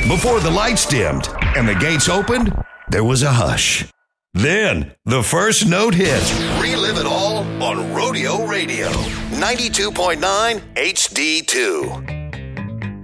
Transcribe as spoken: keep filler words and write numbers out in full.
Before the lights dimmed and the gates opened, there was a hush. Then, the first note hit. Relive it all on Rodeo Radio. ninety-two point nine H D two.